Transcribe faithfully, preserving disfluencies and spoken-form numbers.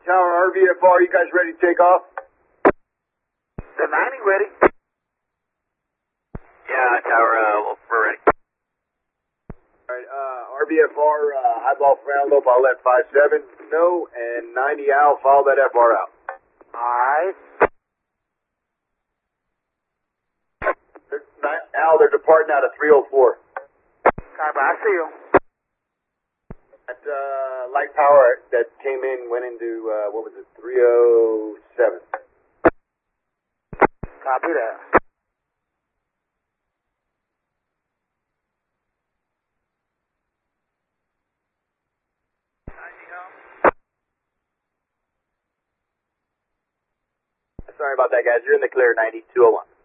Tower, R V F R, you guys ready to take off? The ninety ready. Yeah, Tower, uh, we're ready. Alright, uh, R V F R, uh, highball for antelope, I'll let five seven know, and ninety Al, follow that F R out. Alright. Al, they're departing out of three oh four. Copy, I see you. That, uh, light power that came in went into, uh, what was it, three oh seven. Copy that. Sorry about that, guys. You're in the clear, ninety two oh one.